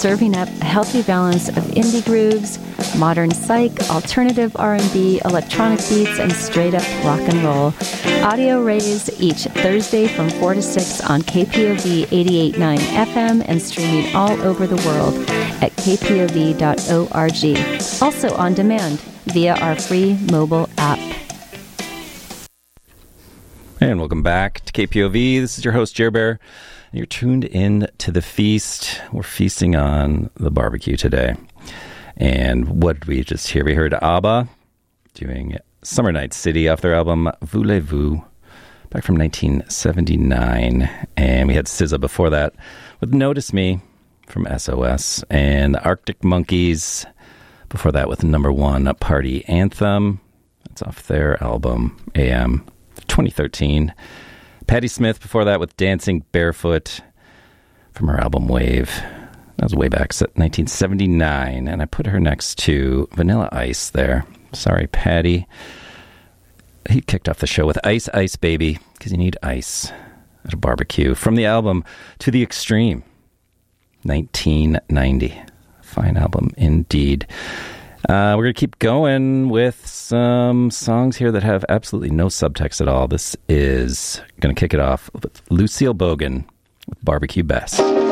serving up a healthy balance of indie grooves, modern psych, alternative R&B, electronic beats, and straight-up rock and roll. Audio Rays each Thursday from 4 to 6 on KPOV 88.9 FM and streaming all over the world at kpov.org. Also on demand via our free mobile app. And welcome back to KPOV. This is your host, Jer Bear. And you're tuned in to The Feast. We're feasting on the barbecue today. And what did we just hear? We heard ABBA doing Summer Night City off their album Voulez-Vous, back from 1979. And we had SZA before that with Notice Me from SOS. And the Arctic Monkeys before that with Number One, a Party Anthem. That's off their album AM 2013. Patti Smith before that with Dancing Barefoot from her album Wave. That was way back, 1979. And I put her next to Vanilla Ice there. Sorry, Patti. He kicked off the show with Ice Ice Baby, because you need ice at a barbecue. From the album To the Extreme, 1990. Fine album indeed. We're going to keep going with some songs here that have absolutely no subtext at all. This is going to kick it off with Lucille Bogan with Barbecue Best.